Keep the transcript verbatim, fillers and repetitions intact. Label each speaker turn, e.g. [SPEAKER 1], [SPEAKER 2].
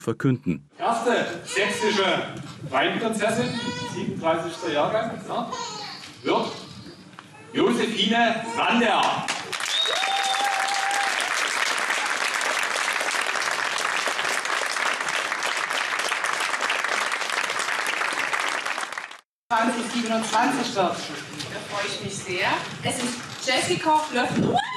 [SPEAKER 1] verkünden.
[SPEAKER 2] Erste sächsische Weinprinzessin, siebenunddreißigster Jahrgang, ja, wird Josephine Sander.
[SPEAKER 3] zwanzig siebenundzwanzig wird. Da freue ich mich sehr. Es ist Jessica Löffel.